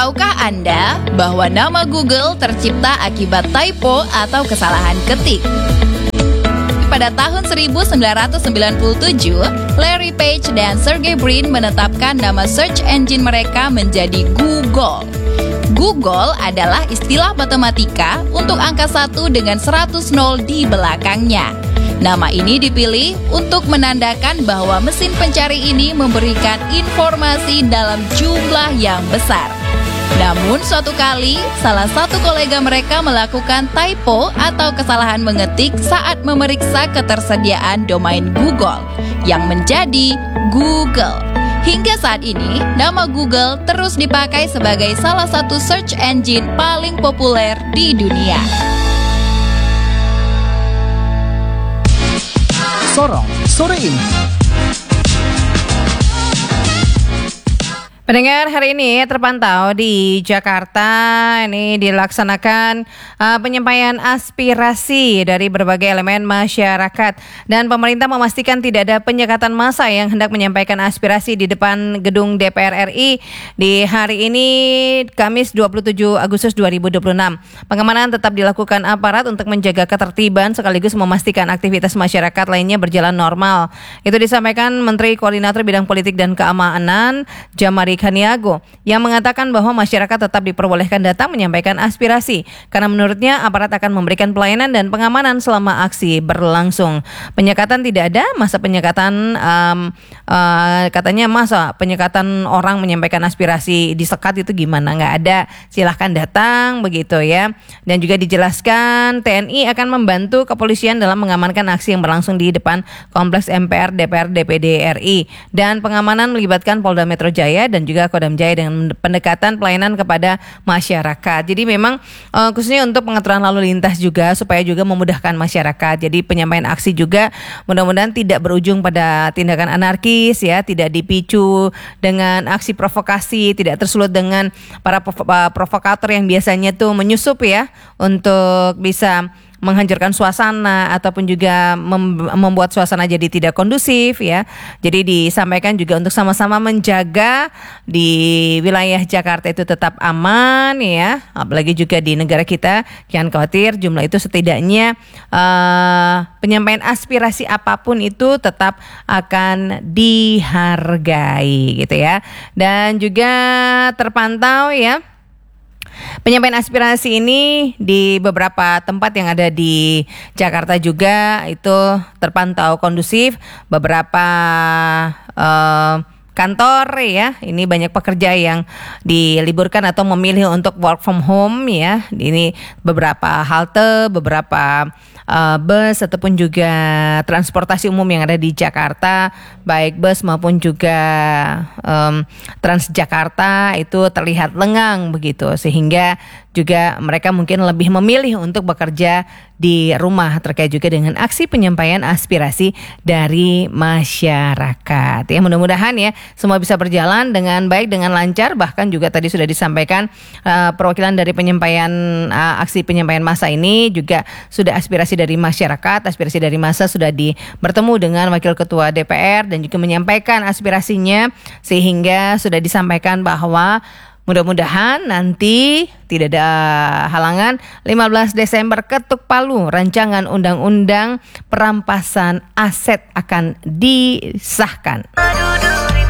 Tahukah Anda bahwa nama Google tercipta akibat typo atau kesalahan ketik? Pada tahun 1997, Larry Page dan Sergey Brin menetapkan nama search engine mereka menjadi Google. Google adalah istilah matematika untuk angka 1 dengan 100 nol di belakangnya. Nama ini dipilih untuk menandakan bahwa mesin pencari ini memberikan informasi dalam jumlah yang besar. Namun suatu kali, salah satu kolega mereka melakukan typo atau kesalahan mengetik saat memeriksa ketersediaan domain Google, yang menjadi Google. Hingga saat ini, nama Google terus dipakai sebagai salah satu search engine paling populer di dunia. Sorong sore ini. Pendengar, hari ini terpantau di Jakarta ini dilaksanakan penyampaian aspirasi dari berbagai elemen masyarakat, dan pemerintah memastikan tidak ada penyekatan massa yang hendak menyampaikan aspirasi di depan gedung DPR RI di hari ini, Kamis 27 Agustus 2026. Pengamanan tetap dilakukan aparat untuk menjaga ketertiban sekaligus memastikan aktivitas masyarakat lainnya berjalan normal. Itu disampaikan Menteri Koordinator Bidang Politik dan Keamanan Jamari Kaniago, yang mengatakan bahwa masyarakat tetap diperbolehkan datang menyampaikan aspirasi karena menurutnya aparat akan memberikan pelayanan dan pengamanan selama aksi berlangsung. Penyekatan tidak ada, masa penyekatan katanya masa penyekatan orang menyampaikan aspirasi disekat itu gimana, nggak ada, silahkan datang begitu ya. Dan juga dijelaskan TNI akan membantu kepolisian dalam mengamankan aksi yang berlangsung di depan Kompleks MPR DPR DPD RI, dan pengamanan melibatkan Polda Metro Jaya dan juga Kodam Jaya dengan pendekatan pelayanan kepada masyarakat. Jadi memang khususnya untuk pengaturan lalu lintas juga supaya juga memudahkan masyarakat. Jadi penyampaian aksi juga mudah-mudahan tidak berujung pada tindakan anarkis ya, tidak dipicu dengan aksi provokasi, tidak tersulut dengan para provokator yang biasanya tuh menyusup ya untuk bisa menghancurkan suasana ataupun juga membuat suasana jadi tidak kondusif ya. Jadi disampaikan juga untuk sama-sama menjaga di wilayah Jakarta itu tetap aman ya. Apalagi juga di negara kita, kian khawatir jumlah itu setidaknya penyampaian aspirasi apapun itu tetap akan dihargai gitu ya. Dan juga terpantau ya penyampaian aspirasi ini di beberapa tempat yang ada di Jakarta juga itu terpantau kondusif. Beberapa kantor ya, ini banyak pekerja yang diliburkan atau memilih untuk work from home ya. Ini beberapa halte, beberapa bus ataupun juga transportasi umum yang ada di Jakarta, baik bus maupun juga Transjakarta itu terlihat lengang begitu, sehingga juga mereka mungkin lebih memilih untuk bekerja di rumah terkait juga dengan aksi penyampaian aspirasi dari masyarakat. Ya, mudah-mudahan ya semua bisa berjalan dengan baik, dengan lancar. Bahkan juga tadi sudah disampaikan perwakilan dari penyampaian aksi penyampaian massa ini juga sudah aspirasi dari masyarakat, aspirasi dari massa sudah bertemu dengan Wakil Ketua DPR dan juga menyampaikan aspirasinya, sehingga sudah disampaikan bahwa mudah-mudahan nanti tidak ada halangan 15 Desember ketuk palu rancangan undang-undang perampasan aset akan disahkan.